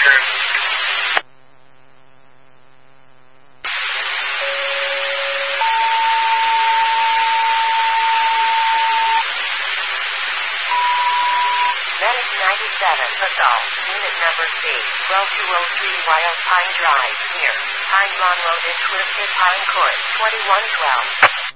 turn. Medic 97 Assault, Unit Number C, 12203 Wild Pine Drive, near Pine Lawn Road in Twisted Pine Court, 2112.